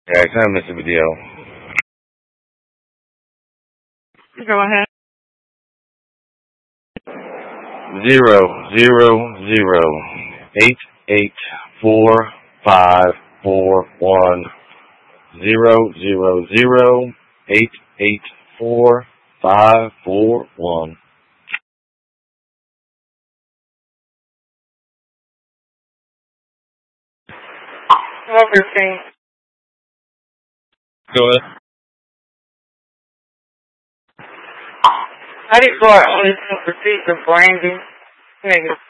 Yeah, I kind of missed the video. Go ahead. 0088441. What we're saying. Go ahead. I didn't go out on this proceed the branding. Nigga.